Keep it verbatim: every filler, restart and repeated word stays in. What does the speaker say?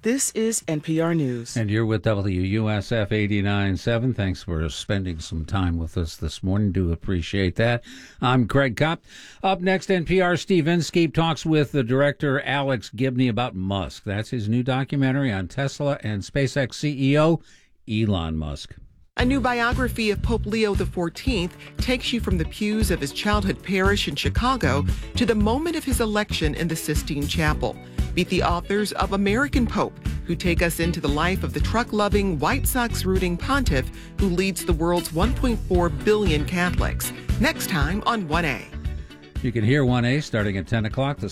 This is N P R News. And you're with W U S F eighty-nine point seven. Thanks for spending some time with us this morning. Do appreciate that. I'm Greg Kopp. Up next, N P R Steve Inskeep talks with the director Alex Gibney about Musk. That's his new documentary on Tesla and SpaceX C E O Elon Musk. A new biography of Pope Leo the fourteenth takes you from the pews of his childhood parish in Chicago to the moment of his election in the Sistine Chapel. Meet the authors of American Pope, who take us into the life of the truck-loving, White Sox-rooting pontiff who leads the world's one point four billion Catholics. Next time on one A. You can hear one A starting at ten o'clock. The